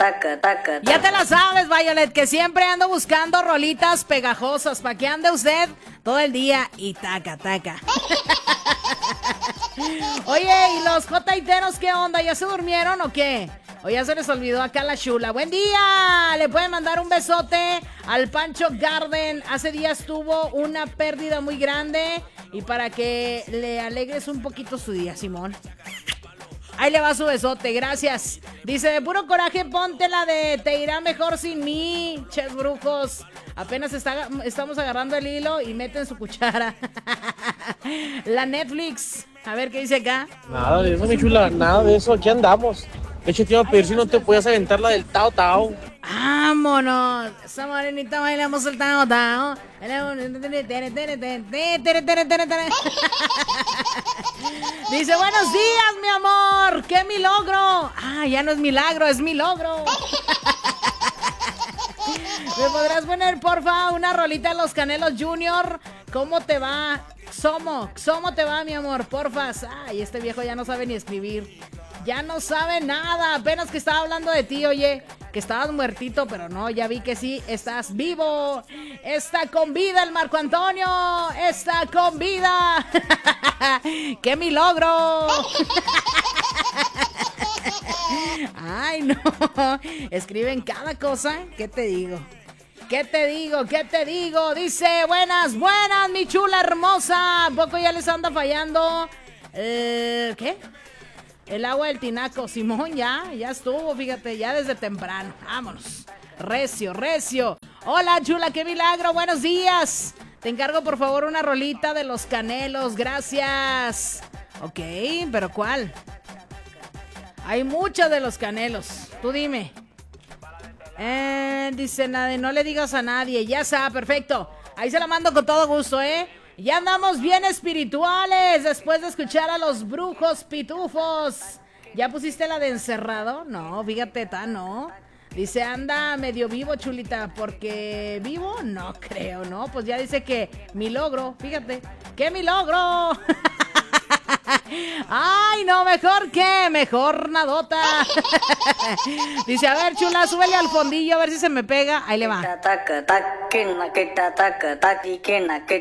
Ya te la sabes, Violet, que siempre ando buscando rolitas pegajosas para que ande usted todo el día y taca. Oye, ¿y los jotaiteros qué onda? ¿Ya se durmieron o qué? O ya se les olvidó acá la chula. ¡Buen día! Le pueden mandar un besote al Pancho Garden. Hace días tuvo una pérdida muy grande. Y para que le alegres un poquito su día, Simón. Ahí le va su besote, gracias. Dice, de puro coraje, ponte la de Te irá mejor sin mí, ches brujos. Apenas estamos agarrando el hilo y meten su cuchara. La Netflix. A ver, ¿qué dice acá? Nada de eso, mi chula, nada de eso, aquí andamos. De hecho, te iba a pedir si no te podías aventar la del Tao Tao. ¡Vámonos! Esa morenita bailamos el Tao Tao. Dice, buenos días, mi amor. ¡Qué milagro! Ah, ya no es milagro, es mi logro. ¿Me podrás poner, porfa, una rolita de Los Canelos Junior? ¿Cómo te va? ¿Cómo te va, mi amor? Porfa. Ay, este viejo ya no sabe ni escribir. Ya no sabe nada. Apenas que estaba hablando de ti, oye. Que estabas muertito, pero no, ya vi que sí, estás vivo. Está con vida el Marco Antonio. Está con vida. ¡Qué milagro! Ay, no. Escriben cada cosa. ¿Qué te digo? ¿Qué te digo? Dice, buenas, mi chula hermosa. ¿A poco ya les anda fallando? ¿Qué? El agua del tinaco. Simón, ya estuvo, fíjate, ya desde temprano. Vámonos. Recio. Hola, chula, qué milagro. Buenos días. Te encargo, por favor, una rolita de Los Canelos. Gracias. Ok, ¿pero cuál? Hay muchas de Los Canelos. Tú dime. Dice nada, no le digas a nadie. Ya está, perfecto. Ahí se la mando con todo gusto, ¿eh? Ya andamos bien espirituales después de escuchar a los brujos pitufos. ¿Ya pusiste la de encerrado? No, fíjate, no. Dice, anda medio vivo, chulita, porque vivo, no creo, ¿no? Pues ya dice que mi logro, fíjate. ¡Qué mi logro! Ay, no, mejor nadota. Dice, a ver, chula, súbele al fondillo a ver si se me pega. Ahí le va.